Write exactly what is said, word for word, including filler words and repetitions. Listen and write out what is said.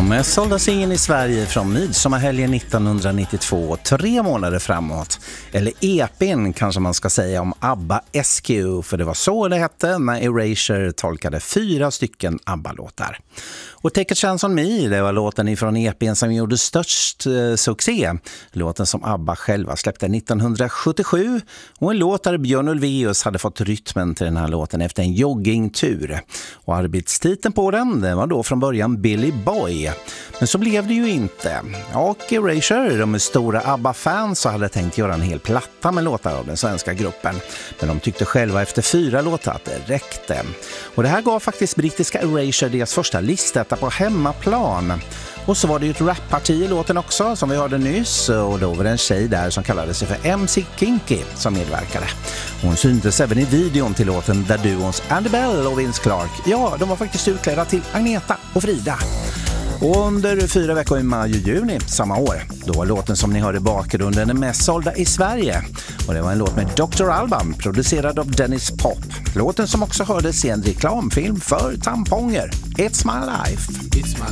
De mest sålda singeln i Sverige från midsommarhelgen nittonhundranittiotvå, tre månader framåt. Eller E P:n kanske man ska säga om ABBA S Q, för det var så det hette när Erasure tolkade fyra stycken ABBA-låtar. Och Take a Chance on Me, det var låten ifrån E P:n som gjorde störst eh, succé. Låten som ABBA själva släppte nittonhundrasjuttiosju, och en låt där Björn Ulvaeus hade fått rytmen till den här låten efter en joggingtur. Och arbetstiteln på den, det var då från början Billy Boy. Men så blev det ju inte. Och Erasure, de är stora ABBA-fans och hade tänkt göra en hel platta med låtar av den svenska gruppen. Men de tyckte själva efter fyra låtar att det räckte. Och det här gav faktiskt brittiska Erasure deras första listetta på hemmaplan. Och så var det ju ett rapparti i låten också, som vi hörde nyss. Och då var det en tjej där som kallade sig för M C Kinky som medverkade. Hon syntes även i videon till låten där duons Andy Bell och Vince Clark, ja, de var faktiskt utklädda till Agneta och Frida. Och under fyra veckor i maj och juni samma år, då var låten som ni hörde i bakgrunden den mest sålda i Sverige. Och det var en låt med doktor Alban, producerad av Dennis Pop. Låten som också hördes i en reklamfilm för tamponger. It's my life. It's my